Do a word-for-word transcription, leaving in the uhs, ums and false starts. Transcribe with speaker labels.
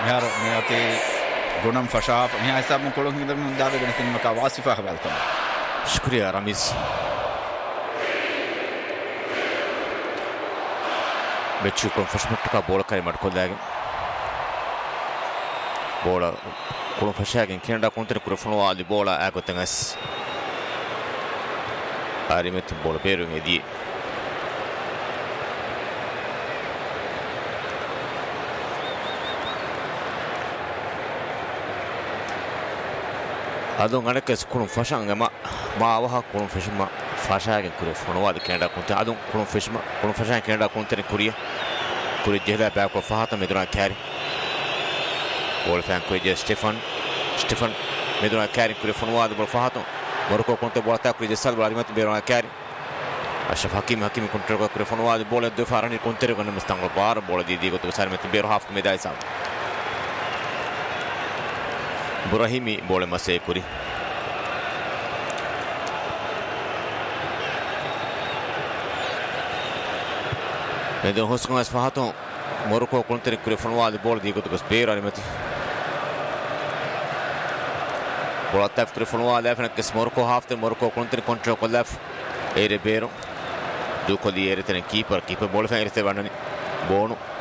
Speaker 1: مهار مياتي غنم فشاف مها حساب من كلهم كده من دابة بنتين مكا واصفة خبالكم.
Speaker 2: شكرا رامز. بتشوفون فشمتك بولا كاري مركو داعي. بولا كلهم فشاكين كندا كونتر كروفنو على بولا أكو تناس. أريمت بولا بيرو هدي. adon anakes kulun fashanga ma ma waha kulun fashma fashagen kure fonwad kenda kunte adon kulun fashma kulun fashan kenda kunte kuriya kure jehla ba ko fahata meduna kari bol fan kure je stefan stefan meduna kari kure fonwad bol fahato morko kunte bolata kure je sal balimat meduna kari ashraf hakim hakim kunte kure fonwad bol de farani kunte ko namstang bar bol di di ko to sar met ber half medai sam Burahimi bole masee kuri Edon hoskan as fahaton Morocco kontre kure fonwad bol di ko to spera arimati Bola taf kure fonwad afna kes Morocco hafte Morocco kontre kontre ko laf ere bero du ko di ere ten keeper keeper bol fa ere te vanani bono